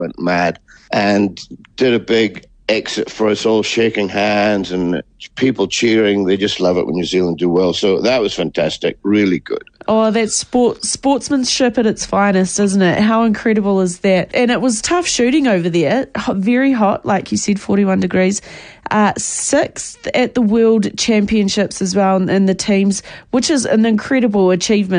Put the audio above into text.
went mad and did a big exit for us all, shaking hands and people cheering. They just love it when New Zealand do well. So that was fantastic, really good. Oh, that's sportsmanship at its finest, isn't it? How incredible is that? And it was tough shooting over there, very hot, like you said, 41 degrees. 6th at the World Championships as well in the teams, which is an incredible achievement.